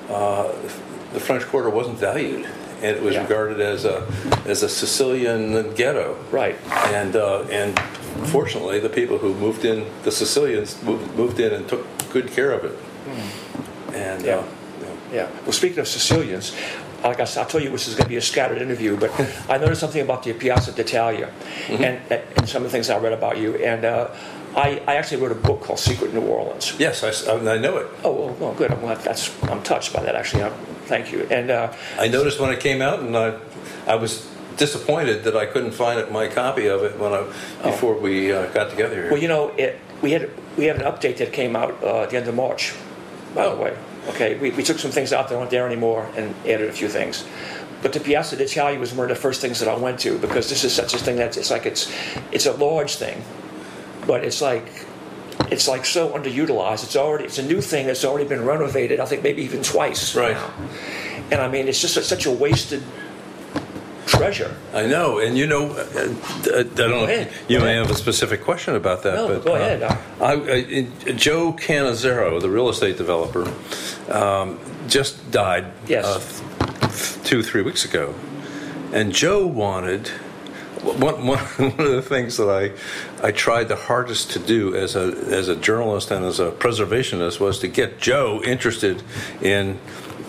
the French Quarter wasn't valued, and it was regarded as a Sicilian ghetto. Right. And fortunately, the people who moved in, the Sicilians moved in and took good care of it. And Well, speaking of Sicilians, like I'll tell you, this is going to be a scattered interview, but I noticed something about the Piazza d'Italia and some of the things I read about you. And I actually wrote a book called Secret New Orleans. Yes, I know it. Oh, well, good. I'm touched by that, actually. Thank you. And I noticed when it came out, and I was disappointed that I couldn't find my copy of it before we got together here. Well, we had an update that came out at the end of March, by the way. Okay, we took some things out that aren't there anymore and added a few things. But the Piazza d'Italia was one of the first things that I went to, because this is such a thing it's a large thing, but it's like so underutilized. It's a new thing that's already been renovated, I think maybe even twice now. And I mean, it's just such a wasted treasure. I know, and I don't know. You may have a specific question about that. No, but go ahead. Joe Cannizzaro, the real estate developer, just died 2-3 weeks ago, and Joe wanted one of the things that I tried the hardest to do as a journalist and as a preservationist was to get Joe interested in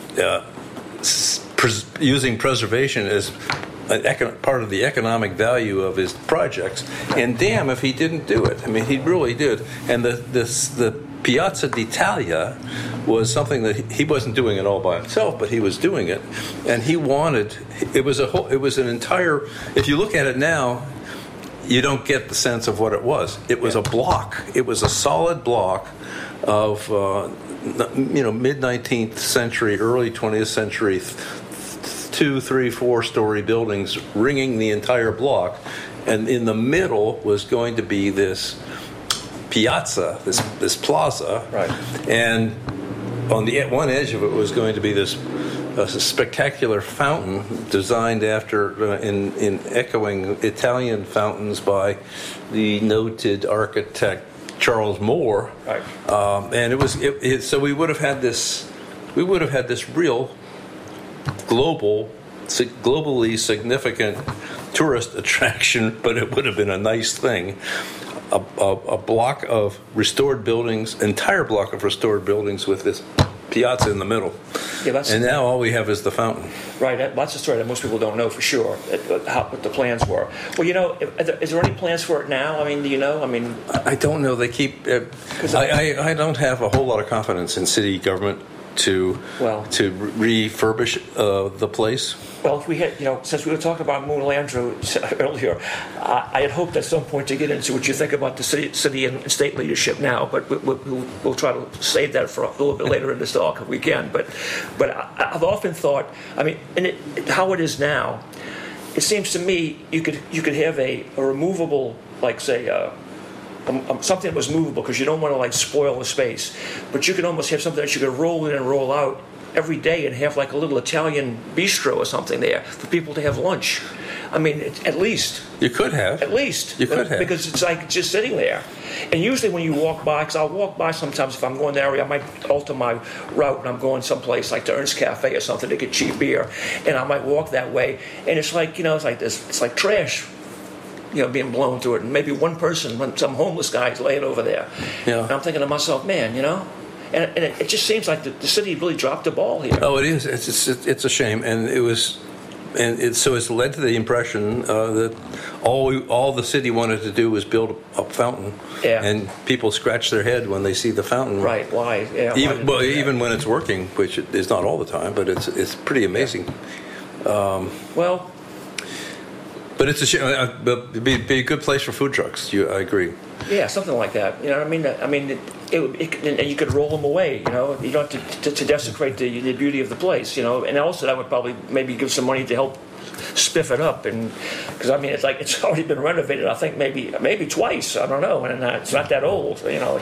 using preservation as part of the economic value of his projects, and damn if he didn't do it. I mean, he really did. And the Piazza d'Italia was something that he wasn't doing it all by himself, but he was doing it, and he wanted. It was an entire. If you look at it now, you don't get the sense of what it was. It was a block. It was a solid block of mid 19th century, early 20th century. 2, 3, 4-story buildings ringing the entire block, and in the middle was going to be this piazza, this plaza, right. And on the one edge of it was going to be this spectacular fountain designed after in echoing Italian fountains by the noted architect Charles Moore, right. And it was so we would have had this real globally significant tourist attraction, but it would have been a nice thing. A block of restored buildings, entire block of restored buildings with this piazza in the middle. Yeah, and now all we have is the fountain. Right, that's a story that most people don't know for sure, what the plans were. Well, is there any plans for it now? I mean, do you know? I mean, I don't know. They keep. I don't have a whole lot of confidence in city government to refurbish the place. Well, if we had, since we were talking about Moon Landrieu earlier, I had hoped at some point to get into what you think about the city and state leadership now, but we'll try to save that for a little bit later in this talk if we can. But I've often thought, I mean, how it is now, it seems to me you could have a removable, like say, something that was movable, because you don't want to spoil the space, but you could almost have something that you could roll in and roll out every day and have like a little Italian bistro or something there for people to have lunch. I mean, at least. You could have. At least. You could have. Because it's like just sitting there. And usually when you walk by, because I'll walk by sometimes if I'm going to the area, I might alter my route and I'm going someplace like to Ernst Cafe or something to get cheap beer. And I might walk that way. And it's like, it's like this, it's like trash, being blown through it. And maybe one person, some homeless guy is laying over there. Yeah. And I'm thinking to myself, man, And it just seems like the city really dropped the ball here. Oh, it is. It's a shame, and so it's led to the impression that all the city wanted to do was build a fountain, and people scratch their head when they see the fountain. Right? Why? Yeah. Even when it's working, which is not all the time, but it's pretty amazing. Well. But it's a shame. It'd be a good place for food trucks. I agree. Yeah, something like that. You know what I mean? I mean, and you could roll them away. You don't have to desecrate the beauty of the place. And also that would probably maybe give some money to help spiff it up. And because I mean, it's like it's already been renovated. I think maybe twice. I don't know. And it's not that old.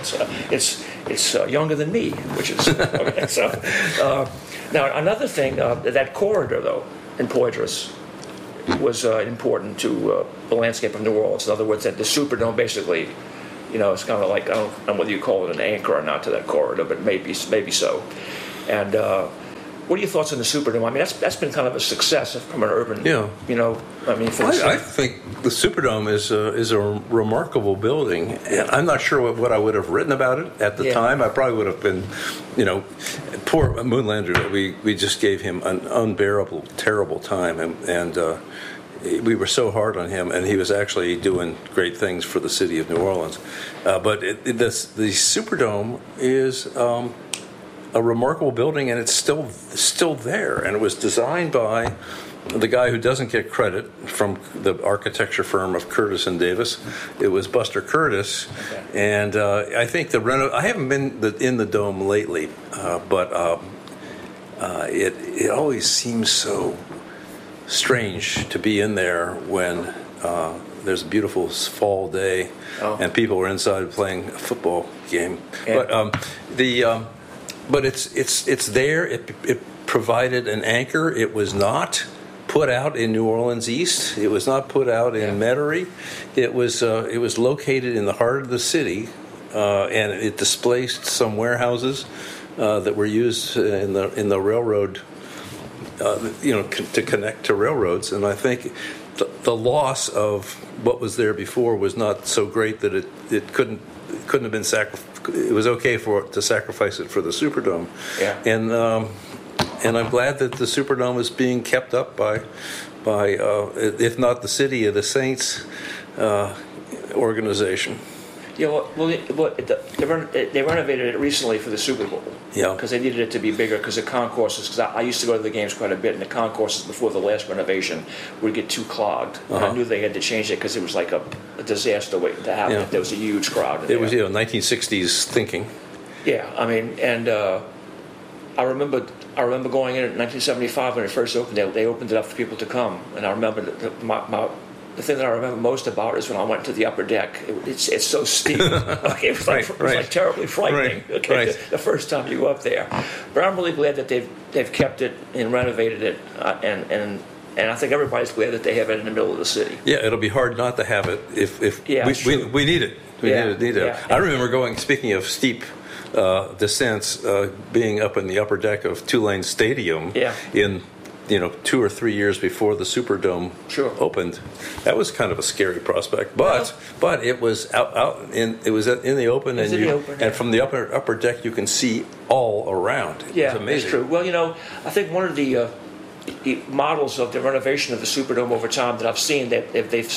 It's younger than me, which is okay. So now another thing, that corridor though in Poydras was important to the landscape of New Orleans. In other words, that the Superdome basically, it's kind of like, I don't know whether you call it an anchor or not to that corridor, but maybe so. And What are your thoughts on the Superdome? I mean, that's been kind of a success from an urban, Yeah. For the city. I think the Superdome is a remarkable building. And I'm not sure what I would have written about it at the time. I probably would have been, poor Moon Landry. We just gave him an unbearable, terrible time, and we were so hard on him, and he was actually doing great things for the city of New Orleans. But the Superdome is a remarkable building, and it's still there. And it was designed by the guy who doesn't get credit from the architecture firm of Curtis and Davis. It was Buster Curtis, and I think I haven't been in the dome lately, but it always seems so strange to be in there when there's a beautiful fall day and people are inside playing a football game. Yeah. But it's there. It provided an anchor. It was not put out in New Orleans East. It was not put out in Metairie. It was located in the heart of the city, and it displaced some warehouses that were used in the railroad, to connect to railroads. And I think the loss of what was there before was not so great that it couldn't have been sacrificed. It was okay to sacrifice it for the Superdome. Yeah. And I'm glad that the Superdome is being kept up by if not the City of the Saints organization. Yeah, they renovated it recently for the Super Bowl. Yeah. Because they needed it to be bigger because the concourses, because I used to go to the games quite a bit, and the concourses before the last renovation would get too clogged. And I knew they had to change it because it was like a disaster waiting to happen. Yeah. There was a huge crowd. It was 1960s thinking. Yeah, I mean, and I remember going in 1975 when it first opened. They opened it up for people to come, and I remember the thing that I remember most about is when I went to the upper deck. It's so steep. Okay, it was like terribly frightening. Right, okay, the first time you go up there. But I'm really glad that they've kept it and renovated it, and I think everybody's glad that they have it in the middle of the city. Yeah, it'll be hard not to have it if we need it. We need it. Yeah. I remember speaking of steep descents, being up in the upper deck of Tulane Stadium in 2 or 3 years before the Superdome opened. That was kind of a scary prospect, but it was out in the open, and from the upper deck you can see all around. Yeah, it's amazing. That's true. Well, I think one of the models of the renovation of the Superdome over time that I've seen that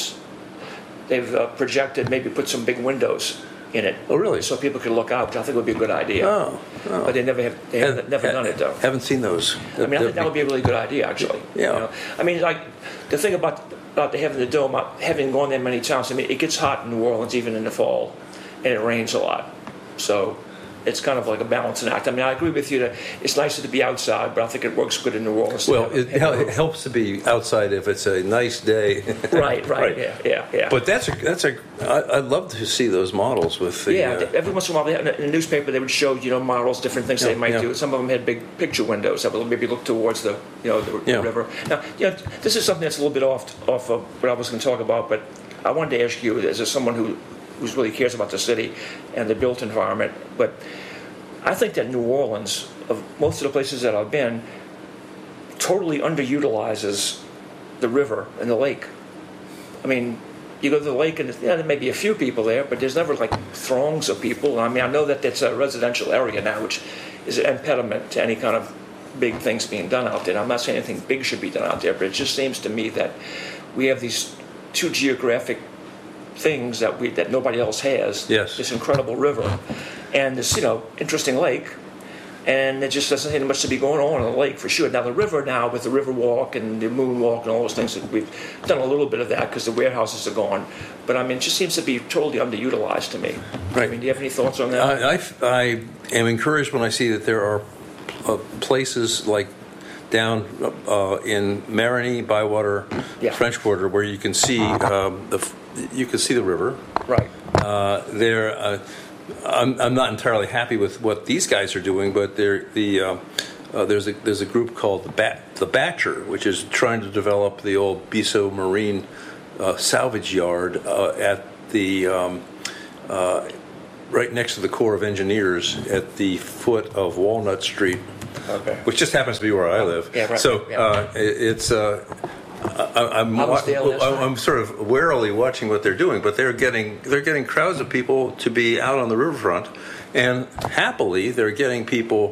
they've projected, maybe put some big windows in it. Oh, really? So people could look out, which I think would be a good idea. Oh. But they haven't done it, though. Haven't seen those. I mean, I think that would be a really good idea, actually. Yeah. I mean, like, the thing about having the dome, having gone there many times, I mean, it gets hot in New Orleans, even in the fall, and it rains a lot. So it's kind of like a balancing act. I mean, I agree with you that it's nicer to be outside, but I think it works good in New Orleans. Well, it helps to be outside if it's a nice day. Right. Yeah. But I'd love to see those models with the... Yeah, every once in a while, in the newspaper, they would show, models, different things they might do. Some of them had big picture windows that would maybe look towards the river. Now, this is something that's a little bit off of what I was going to talk about, but I wanted to ask you, as someone who really cares about the city and the built environment, but I think that New Orleans, of most of the places that I've been, totally underutilizes the river and the lake. I mean, you go to the lake and there may be a few people there, but there's never like throngs of people. I mean, I know that it's a residential area now, which is an impediment to any kind of big things being done out there. I'm not saying anything big should be done out there, but it just seems to me that we have these two geographic things that nobody else has. Yes. This incredible river and this interesting lake, and it just doesn't seem much to be going on in the lake for sure. Now the river with the river walk and the moon walk and all those things, that we've done a little bit of that because the warehouses are gone, but I mean it just seems to be totally underutilized to me. Right. I mean, do you have any thoughts on that? I am encouraged when I see that there are places like down in Marigny, Bywater, French Quarter, where you can see the river. Right. I'm not entirely happy with what these guys are doing, but there's a group called the Batcher, which is trying to develop the old Bissau Marine salvage yard at the right next to the Corps of Engineers at the foot of Walnut Street. Okay. which just happens to be where I live. Yeah, right. So Yeah. It's. I'm sort of warily watching what they're doing, but they're getting crowds of people to be out on the riverfront, and happily they're getting people.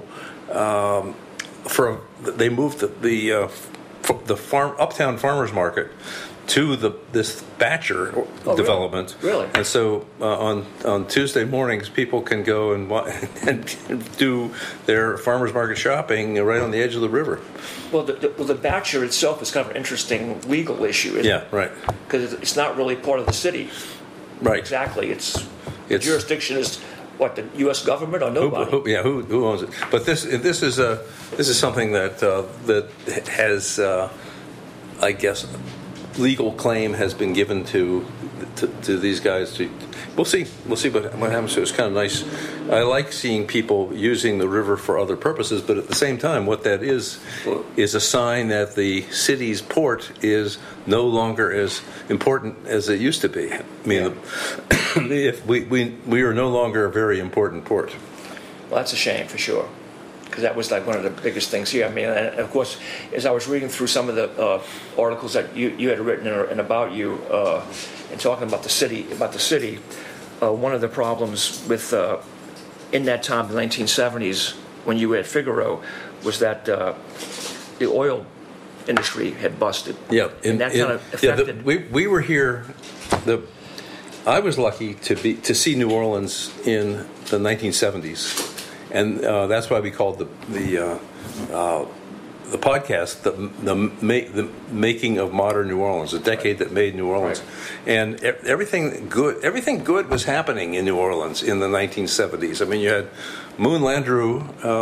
They moved the uptown farmers market to this Batcher development. Really? And so on Tuesday mornings, people can go and do their farmers market shopping right on the edge of the river. Well, the Batcher itself is kind of an interesting legal issue. Yeah, right. Because it's not really part of the city. Right. Exactly. The jurisdiction is what, the U.S. government or nobody? Who owns it? But this is something that has, I guess, legal claim has been given to these guys. We'll see what happens to it. It's kind of nice. I like seeing people using the river for other purposes, but at the same time, what that is a sign that the city's port is no longer as important as it used to be. I mean, if we are no longer a very important port. Well, that's a shame for sure, because that was like one of the biggest things here. I mean, and of course, as I was reading through some of the articles that you had written and about you, and talking about the city, one of the problems with in that time, the 1970s, when you were at Figaro, was that the oil industry had busted. Yeah, and that kind of affected. We were here. I was lucky to see New Orleans in the 1970s. And that's why we called the podcast the making of modern New Orleans, a decade that made New Orleans. Right. And everything good was happening in New Orleans in the 1970s. I mean, you had Moon Landrieu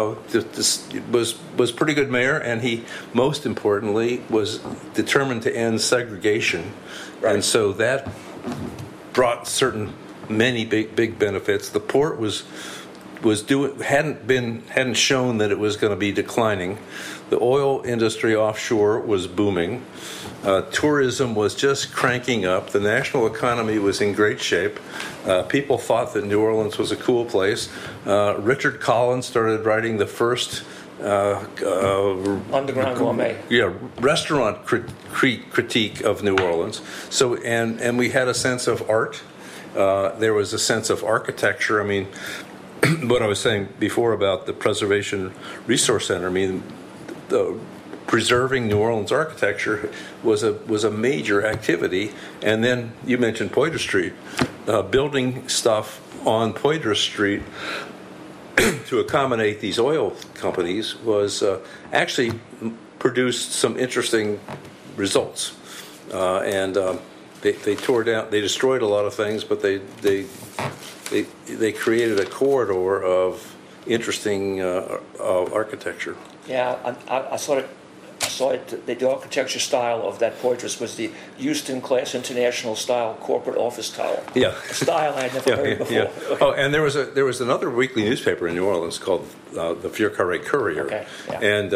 was pretty good mayor, and he, most importantly, was determined to end segregation. Right. And so that brought many big benefits. The port hadn't shown that it was going to be declining. The oil industry offshore was booming. Tourism was just cranking up. The national economy was in great shape. People thought that New Orleans was a cool place. Richard Collins started writing the first Underground Gourmet. Yeah, restaurant critique of New Orleans. So and we had a sense of art. There was a sense of architecture. I mean, what I was saying before about the Preservation Resource Center, I mean, preserving New Orleans architecture was a major activity. And then you mentioned Poydras Street. Building stuff on Poydras Street to accommodate these oil companies was actually produced some interesting results. They tore down, they destroyed a lot of things, but they created a corridor of interesting architecture. Yeah, I saw it. The architecture style of that Poydras was the Houston Class International style corporate office tower. Yeah, a style I had never heard before. Yeah. Okay. Oh, and there was another weekly newspaper in New Orleans called the Vieux Carré Courier. Okay. Yeah. And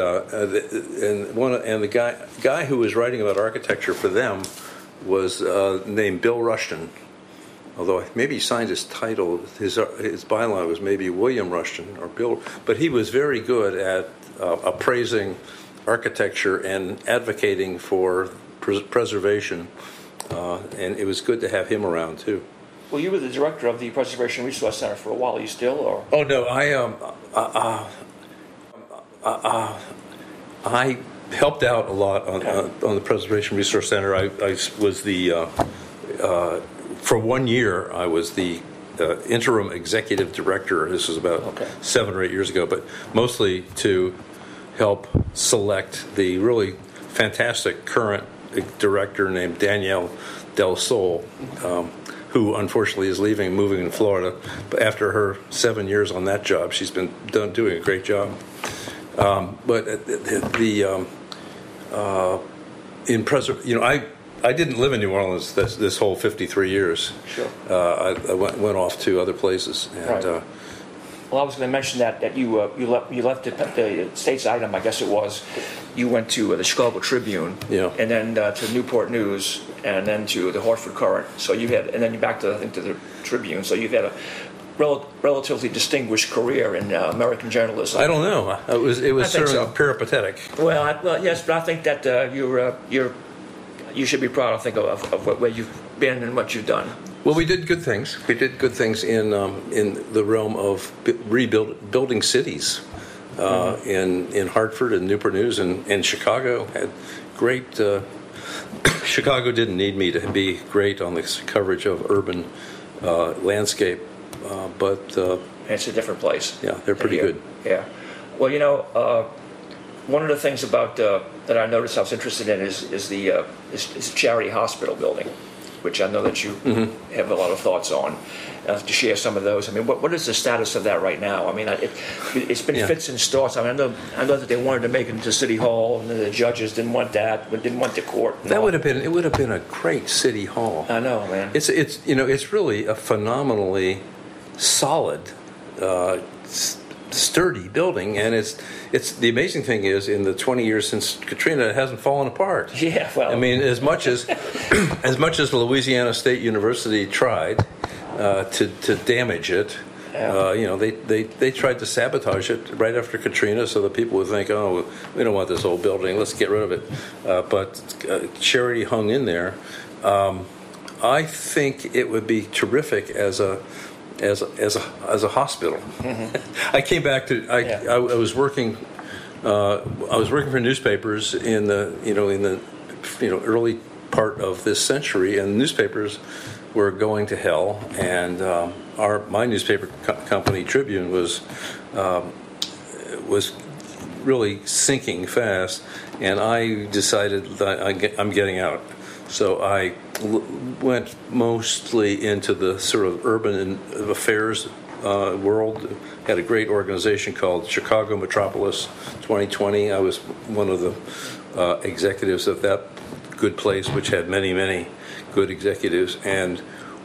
the guy who was writing about architecture for them was named Bill Rushton. Although maybe he signed his title, his byline was maybe William Rushton or Bill, but he was very good at appraising architecture and advocating for preservation, and it was good to have him around too. Well, you were the director of the Preservation Resource Center for a while. Are you still, or? Oh no, I helped out a lot on the Preservation Resource Center. I was the for 1 year I was the interim executive director. This was about 7 or 8 years ago, but mostly to help select the really fantastic current director named Danielle Del Sol, who unfortunately is leaving and moving to Florida. But after her 7 years on that job, she's been doing a great job. I didn't live in New Orleans this whole 53 years. Sure. I went off to other places. And, right. Well, I was going to mention that you left the States item, I guess it was. You went to the Chicago Tribune, and then to Newport News, and then to the Hartford Courant. So you had, and then you back to I think to the Tribune. So you've had relatively distinguished career in American journalism. I don't know. It was certainly so. peripatetic. Well, yes, but I think that you should be proud, I think, of where you've been and what you've done. Well, we did good things. We did good things in the realm of building cities. In Hartford and Newport News and Chicago had great. Chicago didn't need me to be great on the coverage of urban landscape, but it's a different place. Yeah, they're pretty good. Yeah. Well, one of the things about that I noticed I was interested in is the charity hospital building, which I know that you have a lot of thoughts on. To share some of those. I mean, what is the status of that right now? I mean, it's been fits and starts. I mean, I know that they wanted to make it into City Hall, and the judges didn't want that, but didn't want the court. It would have been a great City Hall. I know, man. It's really a phenomenally solid, sturdy building, and it's the amazing thing is in the 20 years since Katrina, it hasn't fallen apart. Yeah, well, I mean, as much as Louisiana State University tried to damage it. Yeah. They tried to sabotage it right after Katrina so that people would think, oh, we don't want this old building, let's get rid of it. But charity hung in there. I think it would be terrific as a hospital. Mm-hmm. I came back to I was working for newspapers in the early part of this century, and newspapers were going to hell, and my newspaper company, Tribune, was really sinking fast, and I decided that I'm getting out. So I went mostly into the sort of urban affairs world. Had a great organization called Chicago Metropolis 2020. I was one of the executives of that good place, which had many, many good executives, and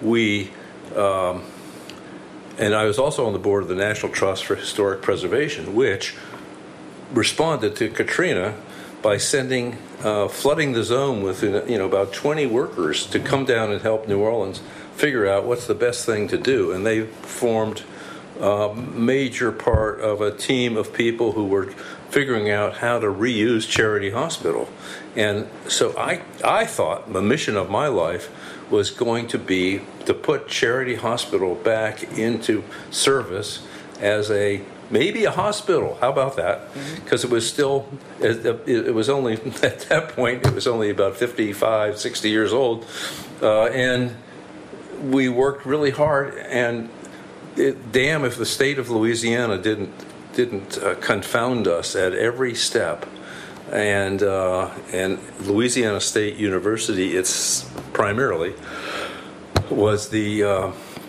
and I was also on the board of the National Trust for Historic Preservation, which responded to Katrina by flooding the zone with about 20 workers to come down and help New Orleans figure out what's the best thing to do, and they formed a major part of a team of people who were figuring out how to reuse Charity Hospital. And so I thought the mission of my life was going to be to put Charity Hospital back into service as maybe a hospital. How about that? Because it was still, it was only, at that point, it was only about 55, 60 years old. And we worked really hard, and damn if the state of Louisiana didn't confound us at every step. And Louisiana State University, it's primarily was the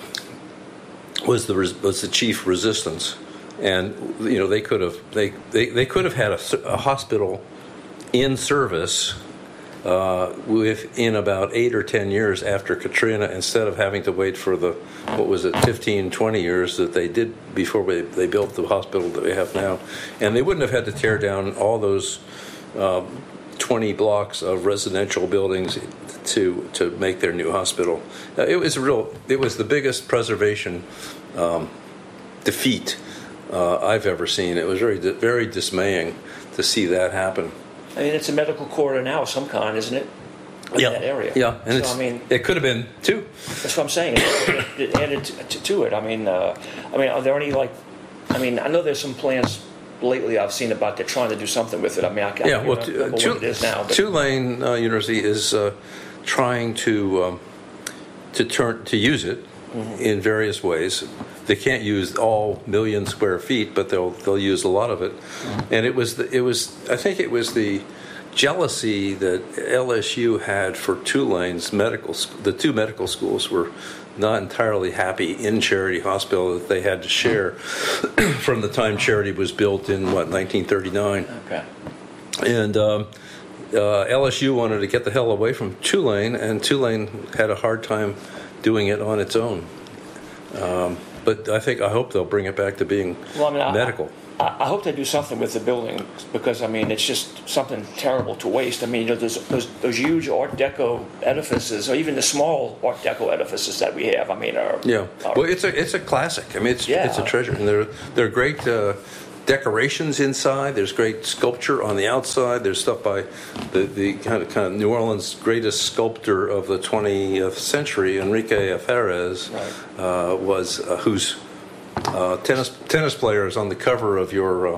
chief resistance, and they could have had a hospital in service within about 8 or 10 years after Katrina, instead of having to wait for 15, 20 years that they did before they built the hospital that we have now. And they wouldn't have had to tear down all those 20 blocks of residential buildings to make their new hospital. It was the biggest preservation defeat I've ever seen. It was very, very dismaying to see that happen. I mean, it's a medical corridor now of some kind, isn't it? In that area. Yeah, and it could have been too. That's what I'm saying. It added to it. I mean, are there any I know there's some plans lately I've seen about they're trying to do something with it. I mean, I can't remember what it is now. But Tulane University is trying to use it in various ways. They can't use all million square feet, but they'll use a lot of it. And I think it was the jealousy that LSU had for Tulane's the two medical schools were not entirely happy in Charity Hospital that they had to share from the time Charity was built in 1939. Okay. And LSU wanted to get the hell away from Tulane, and Tulane had a hard time doing it on its own. But I hope they'll bring it back to being medical. I hope they do something with the building because I mean it's just something terrible to waste. I mean, you know, those huge Art Deco edifices, or even the small Art Deco edifices that we have. I mean, are well, it's a classic. I mean, it's a treasure, and they're great decorations inside. There's great sculpture on the outside. There's stuff by the kind of New Orleans' greatest sculptor of the 20th century, Enrique Alferez, was whose tennis player is on the cover of your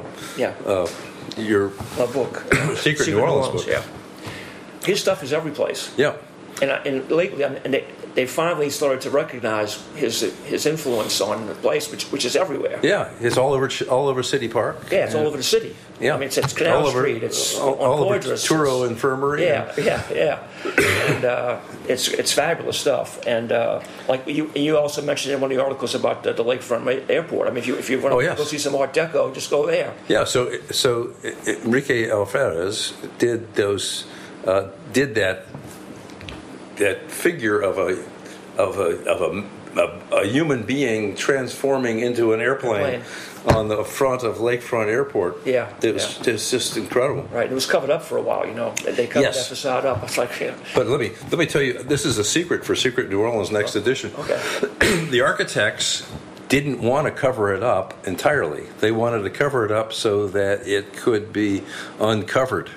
book, Secret New Orleans book. Yeah, his stuff is every place. Yeah, and lately, they finally started to recognize his influence on the place, which is everywhere. Yeah, it's all over City Park. Yeah, it's all over the city. Yeah, I mean, it's Canal Street. It's all on over Touro Infirmary. Yeah. And it's fabulous stuff. And like you also mentioned in one of the articles about the Lakefront Airport. I mean, if you want to go see some Art Deco, just go there. Yeah. So Enrique Alferez did that figure of a human being transforming into an airplane on the front of Lakefront Airport. Yeah, it's just incredible. Right, it was covered up for a while. You know, they covered that facade up. It's like, But let me tell you, this is a secret for Secret New Orleans next edition. Okay. The architects didn't want to cover it up entirely. They wanted to cover it up so that it could be uncovered.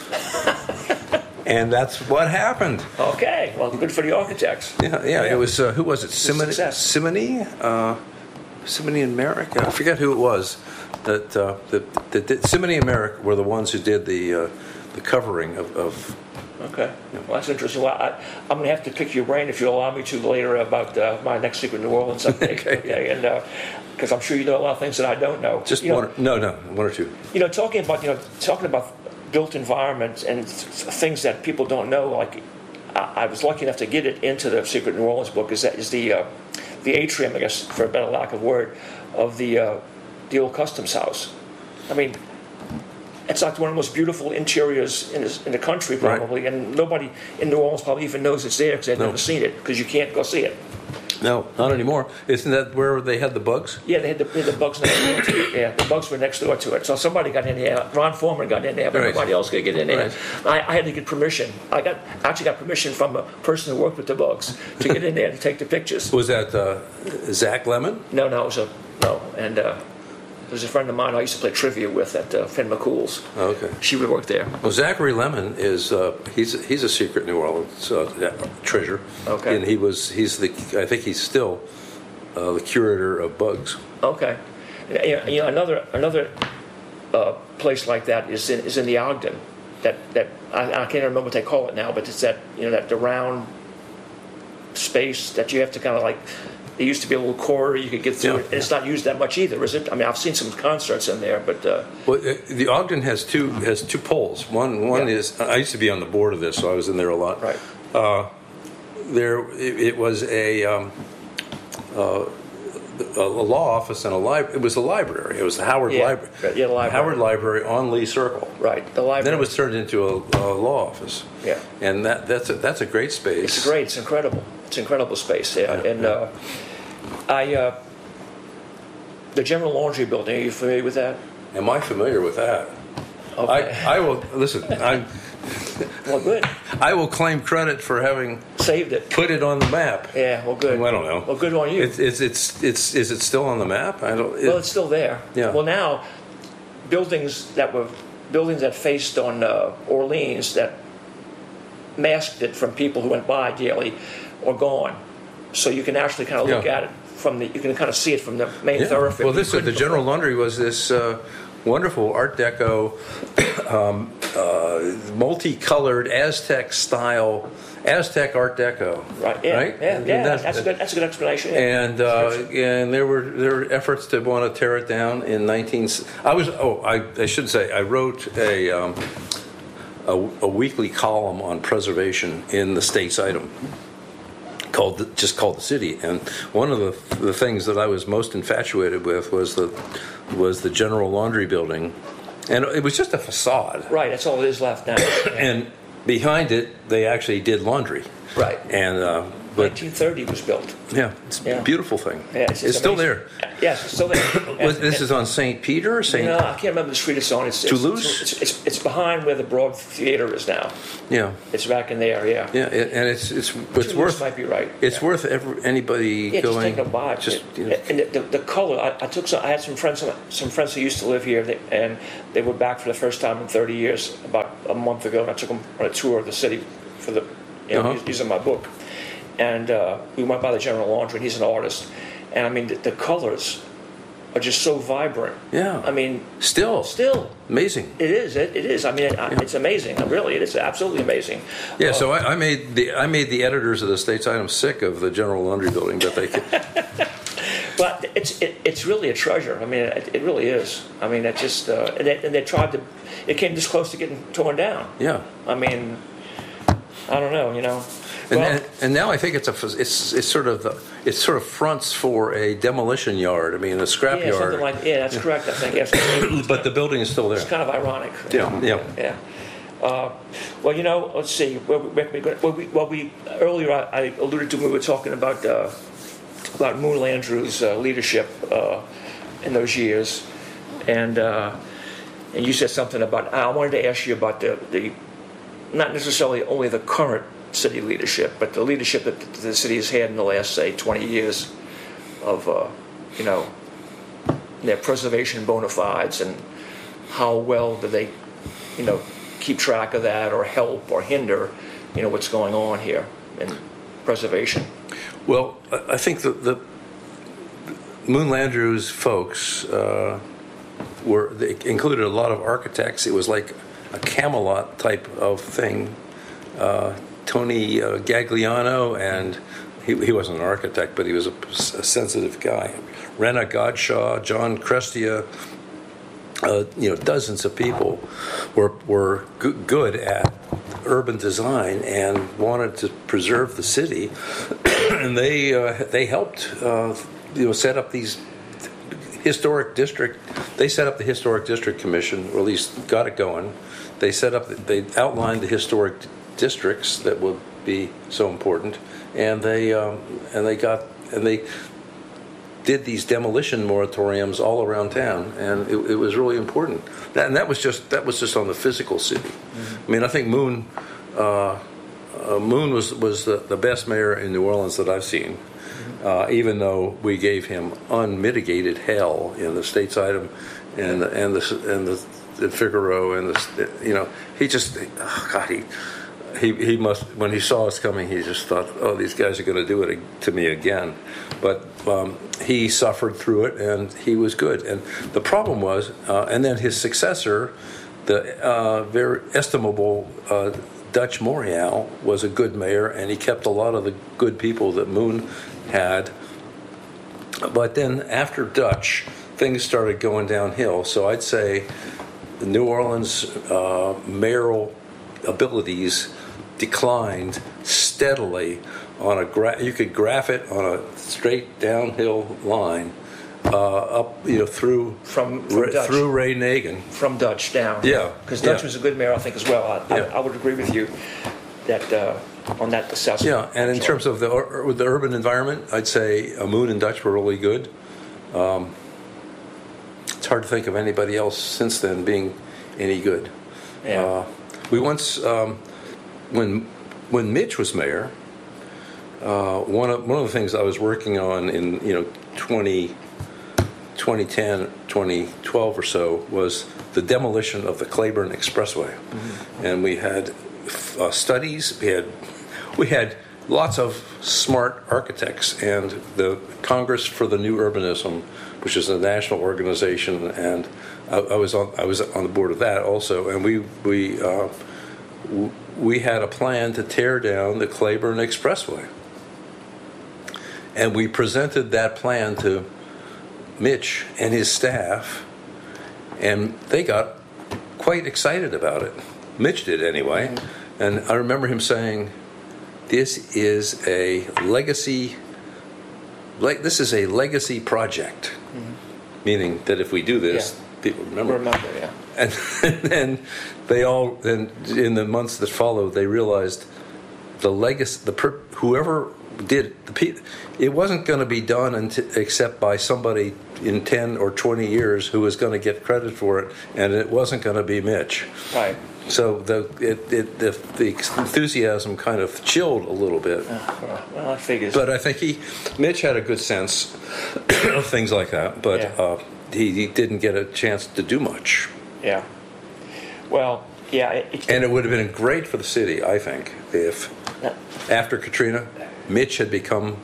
And that's what happened. Okay, well, good for the architects. Yeah. It was who was it? Simony and Merrick. I forget who it was that did. Simony and Merrick were the ones who did the covering of. Okay, well, that's interesting. Well, I'm going to have to pick your brain if you allow me to later about my next Secret New Orleans update. Okay, and because I'm sure you know a lot of things that I don't know. Just one or two. You know, talking about built environments and things that people don't know. Like, I was lucky enough to get it into the Secret New Orleans book. Is the atrium, I guess, for a better lack of word, of the old customs house. I mean, it's like one of the most beautiful interiors in the country, probably, and nobody in New Orleans probably even knows it's there because they've never seen it, because you can't go see it. No, not anymore. Isn't that where they had the bugs? Yeah, they had the bugs next door to it. Yeah, the bugs were next door to it. So somebody got in there. Ron Foreman got in there, but nobody else could get in there. Right. I had to get permission. I actually got permission from a person who worked with the bugs to get in there to take the pictures. Was that Zach Lemon? No, and there's a friend of mine I used to play trivia with at Finn McCool's. Oh, okay. She would work there. Well, Zachary Lemon is he's a Secret New Orleans treasure. Okay. And I think he's still the curator of bugs. Okay. You know, another place like that is in the Ogden. That I can't remember what they call it now, but it's that the round space that you have to kind of like. There used to be a little corridor you could get through it, and it's not used that much either, is it? I mean, I've seen some concerts in there, but well, the Ogden has two poles. One is I used to be on the board of this, so I was in there a lot. Right. It was a law office and a library. It was a library. It was the Howard Library. Yeah, the library. Howard Library on Lee Circle. Right. The library. Then it was turned into a law office. Yeah. And that's a great space. It's great. It's incredible. It's an incredible space. Yeah. And the General Laundry Building. Are you familiar with that? Am I familiar with that? Okay. I will listen. Well, good. I will claim credit for having saved it, put it on the map. Yeah, well, good. I don't know. Well, good on you. Is it still on the map? Well, it's still there. Yeah. Well, now buildings that faced on Orleans that masked it from people who went by daily are gone, so you can actually kind of look at it you can kind of see it from the main thoroughfare. Well, the General Laundry was this wonderful Art Deco, multicolored Aztec Art Deco. Right. Yeah. Right. Yeah. That's a good explanation. Yeah. And there were efforts to want to tear it down in I should say I wrote a weekly column on preservation in the States Item. Called the City, and one of the things that I was most infatuated with was the General Laundry Building, and it was just a facade. Right, that's all that is left now. And behind it, they actually did laundry. Right. And 1930 was built. Yeah, it's a beautiful thing. Yeah, it's still there. Yes, still there. This is on St. Peter or St. No, I can't remember the street it's on. Toulouse? It's behind where the Broad Theater is now. Yeah. It's back in there, yeah. Yeah, and it's Toulouse worth. might be right. It's worth anybody Yeah, just going. take a vibe. Just, And the color. I had some friends who used to live here, and they were back for the first time in 30 years about a month ago, and I took them on a tour of the city for the using my book, and we went by the General Laundry. And he's an artist, and I mean the colors are just so vibrant. Yeah. I mean, Still amazing. it is. It is. I mean, it's amazing. Really, it is absolutely amazing. Yeah. So I made the editors of the States Item sick of the General Laundry Building, but they. But it's really a treasure. I mean, it really is. I mean, it just and they tried to. It came this close to getting torn down. Yeah. I mean, I don't know. And now I think it's sort of fronts for a demolition yard. I mean, a scrap yeah, yard. something like that's correct. I think. Yes. But the building is still there. It's kind of ironic. Yeah. Well, let's see. Earlier I alluded to when we were talking about Moon Landrieu's leadership in those years, and you said something about. I wanted to ask you about the not necessarily only the current city leadership, but the leadership that the city has had in the last, say, 20 years of their preservation bona fides, and how well do they, keep track of that or help or hinder, what's going on here in preservation. Well, I think the Moon Landrieu's folks they included a lot of architects. It was like a Camelot type of thing. Tony Gagliano, and he wasn't an architect, but he was a sensitive guy. Rena Godshaw, John Crestia, dozens of people were good at urban design and wanted to preserve the city, and they helped set up these historic district. They set up the Historic District Commission, or at least got it going. They outlined the historic districts that would be so important, and they did these demolition moratoriums all around town, and it was really important. That was just on the physical city. Mm-hmm. I mean, I think Moon was the best mayor in New Orleans that I've seen. Even though we gave him unmitigated hell in the States Item and the Figaro and he must, when he saw us coming, he just thought, oh, these guys are going to do it to me again. But he suffered through it, and he was good. And the problem was, and then his successor, the very estimable Dutch Morial, was a good mayor, and he kept a lot of the good people that Moon had. But then after Dutch, things started going downhill. So I'd say the New Orleans mayoral abilities declined steadily on you could graph it on a straight downhill line up through through Ray Nagin, from Dutch down. Yeah, because Dutch was a good mayor, I think, as well. I would agree with you that on that assessment. Yeah, and in terms of the urban environment, I'd say Moon and Dutch were really good. It's hard to think of anybody else since then being any good. Yeah. We once, when Mitch was mayor, one of the things I was working on in 2010, 2012 or so was the demolition of the Claiborne Expressway, mm-hmm. and we had studies. We had lots of smart architects, and the Congress for the New Urbanism, which is a national organization, and I was on the board of that also, and we had a plan to tear down the Claiborne Expressway, and we presented that plan to Mitch and his staff, and they got quite excited about it. Mitch did anyway, mm-hmm. and I remember him saying, "This is a legacy. This is a legacy project," mm-hmm. meaning that if we do this, people remember. Yeah. And then in the months that followed, they realized the legacy. Whoever did it wasn't going to be done except by somebody in 10 or 20 years who was going to get credit for it, and it wasn't going to be Mitch. Right. So the enthusiasm kind of chilled a little bit. Well, that figures. But I think Mitch had a good sense of things like that, but he didn't get a chance to do much. Yeah. Well, yeah. And it would have been great for the city, I think, if after Katrina, Mitch had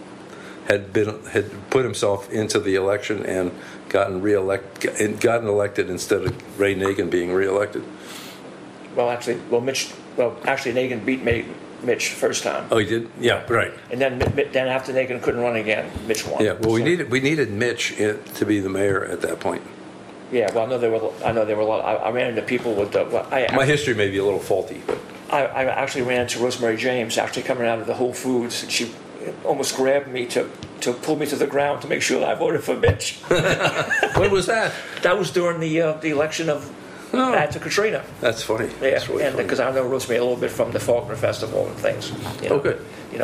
put himself into the election and gotten elected instead of Ray Nagin being reelected. Well, actually, Nagin beat Mitch the first time. Oh, he did? Yeah, right. And then after Nagin couldn't run again, Mitch won. Yeah. Well, we needed Mitch to be the mayor at that point. Yeah. Well, I know there were a lot. I ran into people with my history may be a little faulty, but I actually ran into Rosemary James actually coming out of the Whole Foods, and she almost grabbed me to pull me to the ground to make sure that I voted for Mitch. When was that? That was during the election of after Katrina. That's funny. Yeah, that's really funny. Because I know Rosemary a little bit from the Faulkner Festival and things. Oh, good.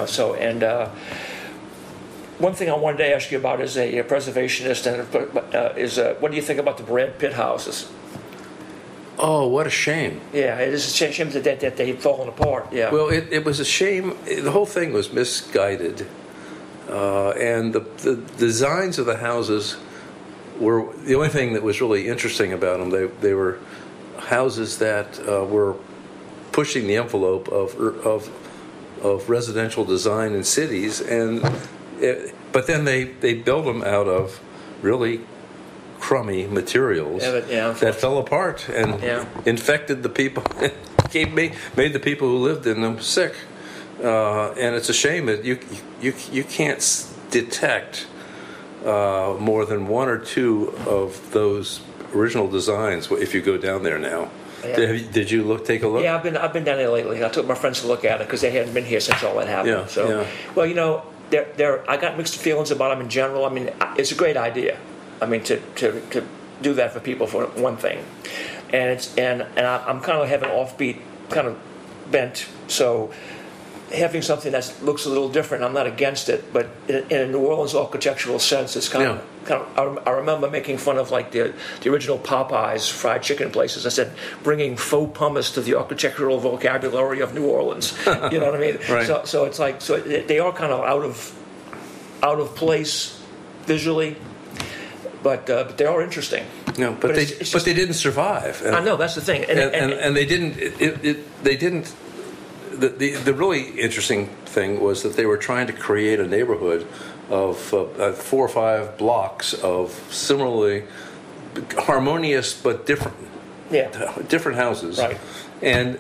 One thing I wanted to ask you about as a preservationist is what do you think about the Brad Pitt houses? Oh, what a shame. Yeah, it is a shame that they've fallen apart. Yeah. Well, it was a shame. The whole thing was misguided. And the designs of the houses were the only thing that was really interesting about them. They were houses that were pushing the envelope of residential design in cities, but then they built them out of really crummy materials that fell apart and infected the people, made the people who lived in them sick. And it's a shame that you can't detect more than one or two of those original designs if you go down there now. Yeah. Did you take a look? Yeah, I've been down there lately. I took my friends to look at it because they hadn't been here since all that happened. Well, I got mixed feelings about them in general. I mean, it's a great idea. I mean, to do that for people for one thing, and I'm kind of having an offbeat kind of bent. So having something that looks a little different, I'm not against it. But in a New Orleans architectural sense, it's kind of. I remember making fun of like the original Popeyes fried chicken places. I said bringing faux pumice to the architectural vocabulary of New Orleans. You know what I mean? Right. So it's like they are kind of out of place visually. But they are interesting. No, but they didn't survive. I know that's the thing, and they didn't. They didn't. The really interesting thing was that they were trying to create a neighborhood of 4 or 5 blocks of similarly harmonious but different houses. Right. And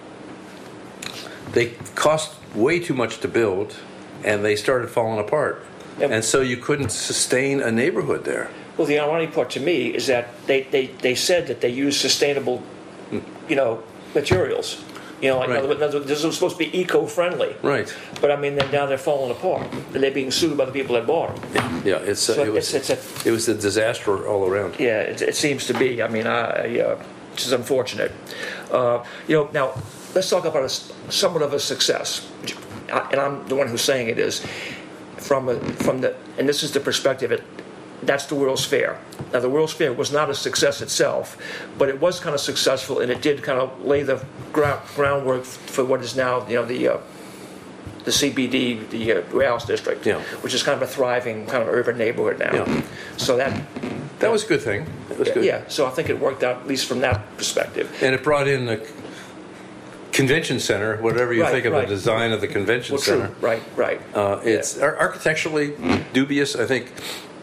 they cost way too much to build, and they started falling apart. Yep. And so you couldn't sustain a neighborhood there. Well, the ironic part to me is that they said that they use sustainable, materials. Like this was supposed to be eco-friendly. Right. But I mean, then now they're falling apart. They're being sued by the people that bought them. Yeah. It was a disaster all around. Yeah, it seems to be. I mean, which is unfortunate. Now let's talk about somewhat of a success. And I'm the one who's saying it is and this is the perspective. That's the World's Fair. Now, the World's Fair was not a success itself, but it was kind of successful, and it did kind of lay the groundwork for what is now, the CBD, the warehouse district, which is kind of a thriving kind of urban neighborhood now. Yeah. So that was a good thing. It was good. Yeah. So I think it worked out at least from that perspective. And it brought in the convention center, whatever you think of the design of the convention center. True. Right. It's architecturally dubious, I think.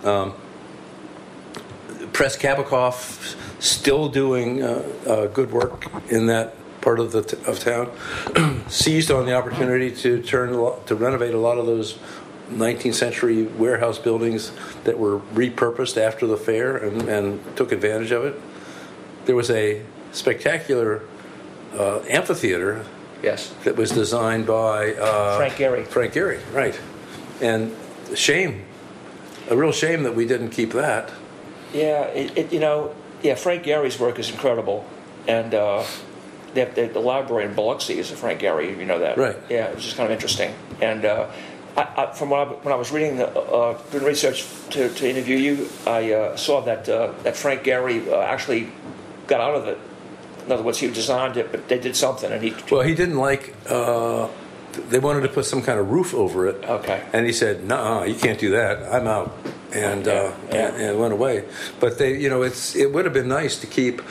Press Kabikoff still doing good work in that part of town. Seized on the opportunity to renovate a lot of those 19th century warehouse buildings that were repurposed after the fair and took advantage of it. There was a spectacular amphitheater. Yes. That was designed by Frank Gehry, right? And a real shame that we didn't keep that. Yeah, Frank Gehry's work is incredible, and the library in Biloxi is a Frank Gehry. You know that, right? Yeah, it's just kind of interesting. And when I was reading, doing research to interview you, I saw that Frank Gehry actually got out of it. In other words, he designed it, but they did something, and he. Well, he didn't like. They wanted to put some kind of roof over it. Okay. And he said, "No, you can't do that. I'm out." And and went away. But they, it would have been nice to keep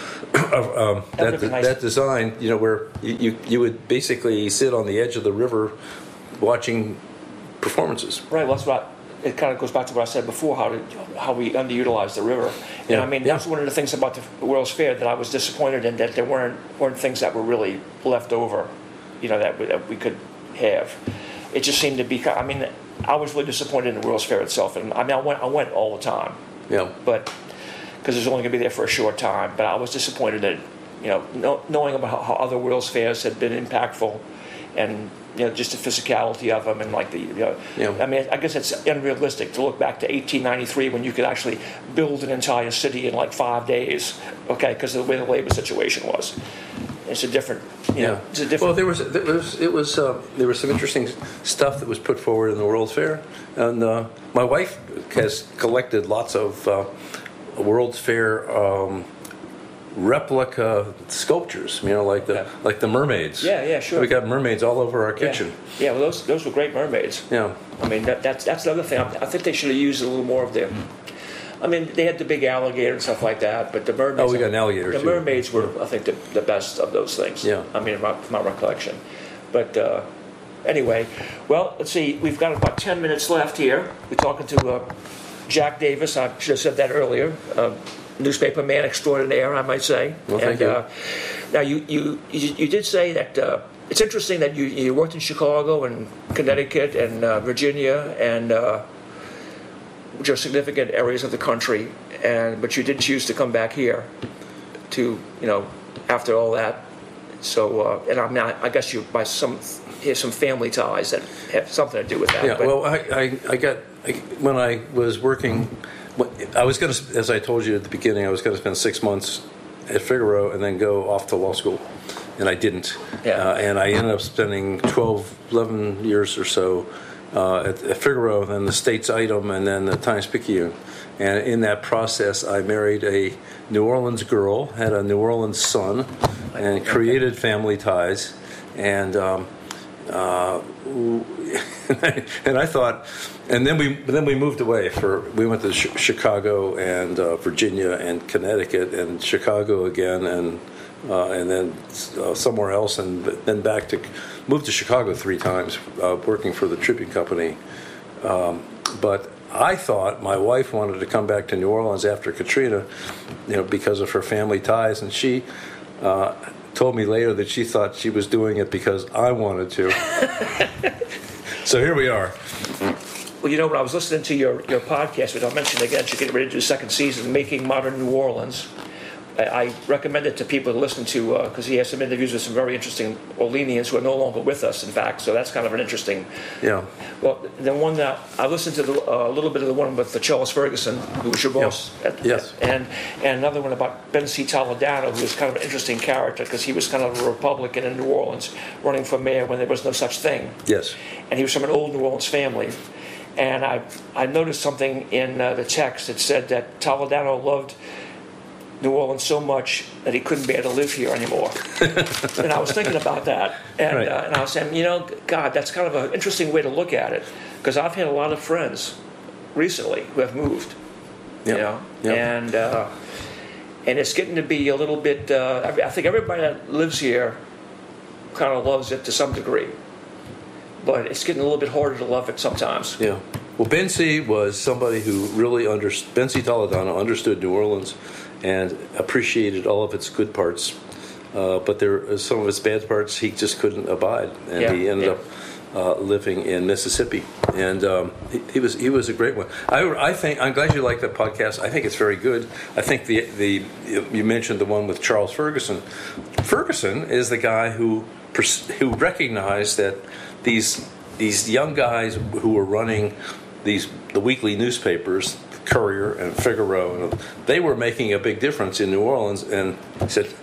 that design. Where you would basically sit on the edge of the river, watching performances. Right. Well, that's what. It kind of goes back to what I said before, how we underutilized the river. And Yeah. I mean, that's one of the things about the World's Fair that I was disappointed in, that there weren't things that were really left over, that we could have. It just seemed to be. I mean, I was really disappointed in the World's Fair itself, and I mean, I went all the time. Yeah. But because it was only going to be there for a short time, but I was disappointed in, knowing about how other World's Fairs had been impactful, and just the physicality of them, and like I mean, I guess it's unrealistic to look back to 1893 when you could actually build an entire city in like 5 days, okay, because of the way the labor situation was. It's a different, it's a different. Well, there was some interesting stuff that was put forward in the World's Fair, and my wife has collected lots of World's Fair replica sculptures, like the mermaids. Yeah, sure. We got mermaids all over our kitchen. Yeah, well, those were great mermaids. Yeah. I mean, that's the other thing. I think they should have used a little more of their. I mean, they had the big alligator and stuff like that, but the mermaids. Oh, we got an alligator The too. mermaids were, I think, the best of those things. Yeah. I mean, my recollection. But anyway, well, let's see. We've got about 10 minutes left here. We're talking to Jack Davis. I should have said that earlier. Newspaper man extraordinaire, I might say. Well, thank you. Now, you did say that it's interesting that you worked in Chicago and Connecticut and Virginia and which are significant areas of the country, but you did choose to come back here to after all that. So and I mean, I guess you have some family ties that have something to do with that. Yeah. Well, when I was working. I was going to, as I told you at the beginning, I was going to spend 6 months at Figaro and then go off to law school, and I didn't. Yeah. And I ended up spending 11 years or so at Figaro, then the States Item, and then the Times-Picayune. And in that process, I married a New Orleans girl, had a New Orleans son, and created family ties. And and I thought, and then we moved away we went to Chicago and Virginia and Connecticut and Chicago again and then somewhere else, and then moved to Chicago 3 times working for the Tribune Company. But I thought my wife wanted to come back to New Orleans after Katrina, because of her family ties, and she told me later that she thought she was doing it because I wanted to. So here we are. Well, when I was listening to your podcast, which I'll mention again, you're getting ready to do the second season, Making Modern New Orleans. I recommend it to people to listen to because he has some interviews with some very interesting Orleanians who are no longer with us, in fact. So that's kind of an interesting. Yeah. Well, the one that I listened to a little bit of the one with Charles Ferguson, who was your boss. Yes. And another one about Ben C. Toledano, who was kind of an interesting character because he was kind of a Republican in New Orleans, running for mayor when there was no such thing. Yes. And he was from an old New Orleans family. And I noticed something in the text that said that Toledano loved New Orleans so much that he couldn't bear to live here anymore. And I was thinking about that, and, right. And I was saying, God, that's kind of an interesting way to look at it, because I've had a lot of friends recently who have moved, Yep. and it's getting to be a little bit. I think everybody that lives here kind of loves it to some degree, but it's getting a little bit harder to love it sometimes. Yeah. Well, Ben C. was somebody who really Ben C. Toledano understood New Orleans and appreciated all of its good parts, but some of its bad parts he just couldn't abide, and he ended up living in Mississippi, and he was a great one. I think I'm glad you like that podcast. I think it's very good. I think you mentioned the one with Charles Ferguson. Ferguson is the guy who recognized that these young guys who were running the weekly newspapers, Courier and Figaro, and they were making a big difference in New Orleans, and he said,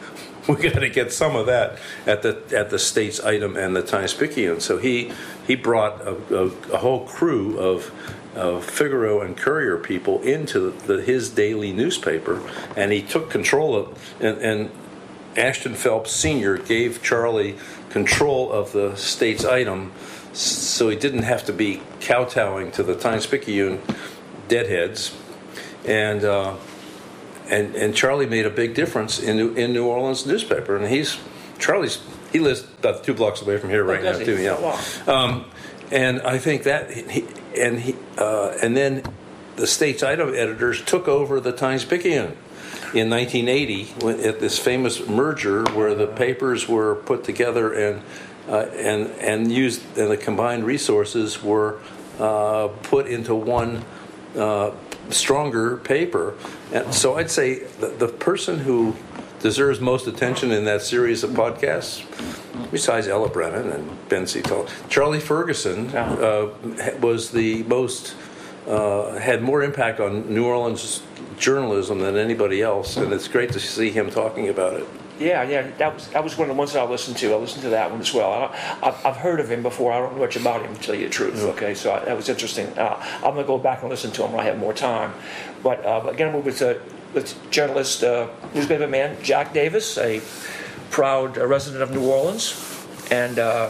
we got to get some of that at the States Item and the Times-Picayune. So he brought a whole crew of Figaro and Courier people into his daily newspaper, and he took control of, and Ashton Phelps Sr. gave Charlie control of the States Item, so he didn't have to be kowtowing to the Times-Picayune deadheads, and Charlie made a big difference in New Orleans newspaper, and he lives about 2 blocks away from here right now too. Yeah, Wow. And I think that and then the States Item editors took over the Times-Picayune in 1980 at this famous merger where the papers were put together and used, and the combined resources were put into one stronger paper. And so I'd say the person who deserves most attention in that series of podcasts, besides Ella Brennan and Ben Cetol, Charlie Ferguson was the most, had more impact on New Orleans journalism than anybody else, and it's great to see him talking about it. Yeah, that was one of the ones that I listened to. I listened to that one as well. I've heard of him before. I don't know much about him, to tell you the truth. Okay, so that was interesting. I'm going to go back and listen to him when I have more time. But again, we're with journalist, newspaper man Jack Davis, a proud resident of New Orleans, and a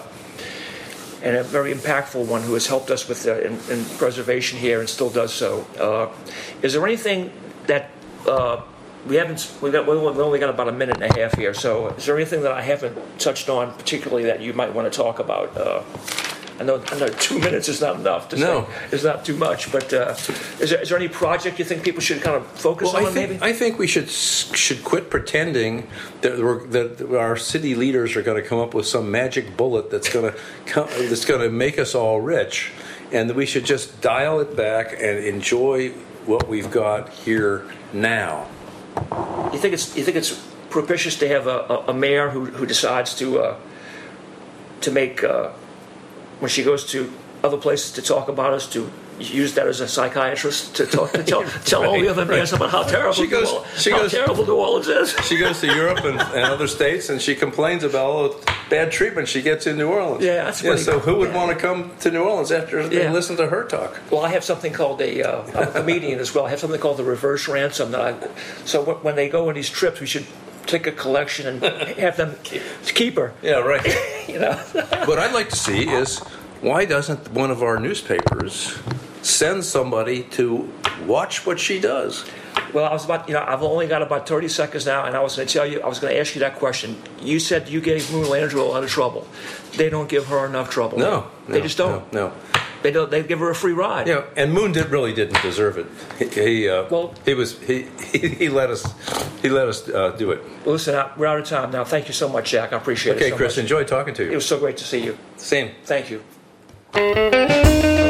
very impactful one who has helped us with in preservation here and still does so. Is there anything that we only got about a minute and a half here, so is there anything that I haven't touched on particularly that you might want to talk about? I know 2 minutes is not enough to say. It's not too much, but is there any project you think people should kind of focus on? I think we should quit pretending that our city leaders are going to come up with some magic bullet that's going to make us all rich, and that we should just dial it back and enjoy what we've got here now. You think it's propitious to have a mayor who decides to make when she goes to other places to talk about us, to use that as a psychiatrist to tell all the other mayors about how terrible New Orleans is? She goes to Europe and other states, and she complains about all the bad treatment she gets in New Orleans. Yeah, that's pretty so who would want to come to New Orleans after they listen to her talk? Well, I have something called I'm a comedian as well. I have something called the reverse ransom. So when they go on these trips, we should take a collection and have them keep her. Yeah, right. What I'd like to see is, why doesn't one of our newspapers send somebody to watch what she does? Well, I've only got about 30 seconds now, and I was going to ask you that question. You said you gave Moon Landry a lot of trouble. They don't give her enough trouble. No, they just don't. No. They don't. They give her a free ride. Yeah, and Moon really didn't deserve it. He let us do it. Well, listen, we're out of time now. Thank you so much, Jack. I appreciate it. Okay, Chris, enjoyed talking to you. It was so great to see you. Same. Thank you.